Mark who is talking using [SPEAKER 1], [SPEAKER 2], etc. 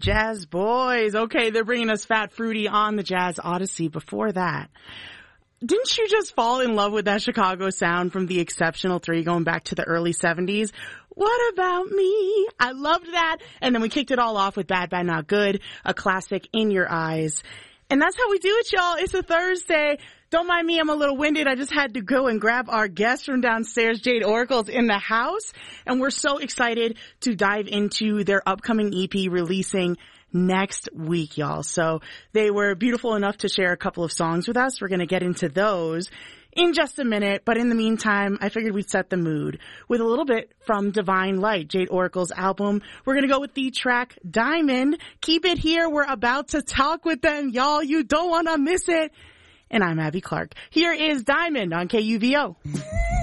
[SPEAKER 1] Jazz Boys. Okay, they're bringing us Fat Fruity on the Jazz Odyssey. Before that, didn't you just fall in love with that Chicago sound from the Exceptional 3 going back to the early 70s? What about me? I loved that. And then we kicked it all off with Bad Bad Not Good, a classic, In Your Eyes. And that's how we do it, y'all. It's a Thursday. Don't mind me, I'm a little winded. I just had to go and grab our guest from downstairs. Jade Oracle's in the house. And we're so excited to dive into their upcoming EP releasing next week, y'all. So they were beautiful enough to share a couple of songs with us. We're going to get into those in just a minute. But in the meantime, I figured we'd set the mood with a little bit from Divine Light, Jade Oracle's album. We're going to go with the track Diamond. Keep it here. We're about to talk with them, y'all. You don't want to miss it. And I'm Abby Clark. Here is Diamond on KUVO.